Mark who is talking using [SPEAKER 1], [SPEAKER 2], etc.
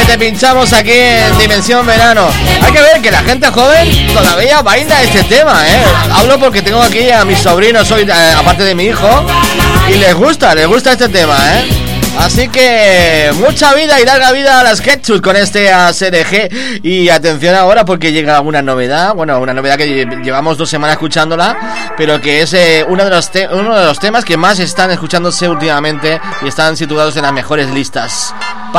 [SPEAKER 1] te pinchamos aquí en Dimensión Verano. Hay que ver que la gente joven todavía baila este tema, ¿eh? Hablo porque tengo aquí a mis sobrinos hoy, aparte de mi hijo, y les gusta este tema, ¿eh? Así que mucha vida y larga vida a las Ketchup con este ASRG. Y atención ahora porque llega una novedad. Bueno, una novedad que llevamos 2 semanas escuchándola, pero que es uno de los temas que más están escuchándose últimamente y están situados en las mejores listas.